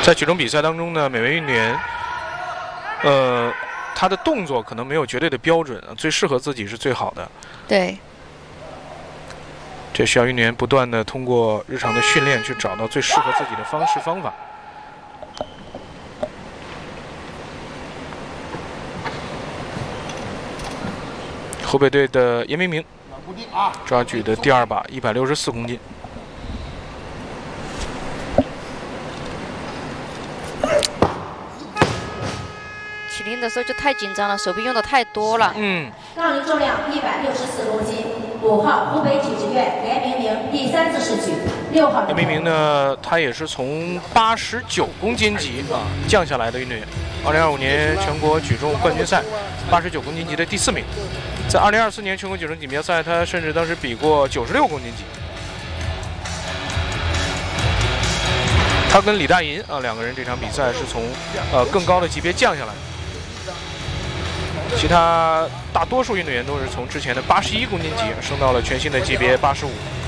在举重比赛当中呢，每位运动员，他的动作可能没有绝对的标准啊，最适合自己是最好的。 对。 这需要运动员不断的通过日常的训练去找到最适合自己的方式方法。湖北队的严明明抓举的第2把，164公斤。 起立的时候就太紧张了，手臂用的太多了。 杠铃重量164公斤，5号湖北体育院严明明第3次试举，6号。 严明明呢，他也是从89公斤级降下来的运动员。2025年全国举重冠军赛，89公斤级的第4名。在2024年全国举重锦标赛，他甚至当时比过96公斤级。他跟李大银2个人这场比赛是从更高的级别降下来的。其他大多数运动员都是从之前的81公斤级升到了全新的级别85。